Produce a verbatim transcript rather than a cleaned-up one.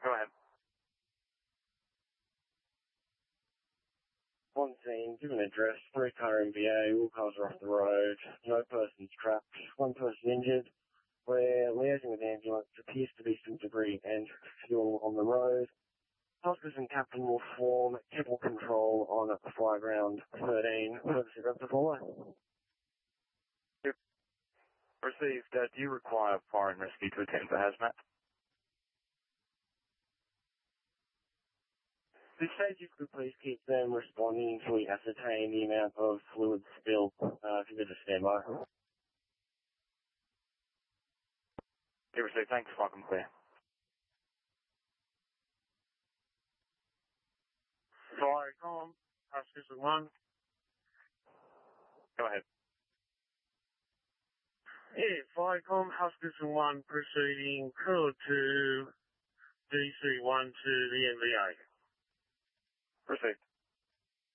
Go ahead. On scene, given address, three car M V A, all cars are off the road, no persons trapped, one person injured. We're liaising with the ambulance, appears to be some debris and fuel on the road. Hospice and captain will form kibble control on fly ground thirteen, courtesy of the follow. Received. Uh, do you require fire and rescue to attend for hazmat? This stage, if you could please keep them responding until we ascertain the amount of fluid spill. Uh, if you could just stand by. You received. Thanks. Welcome clear. Viacom, Huskies one. Go ahead. Yeah, Viacom, Huskies one proceeding code to D C one to the N V A. Received.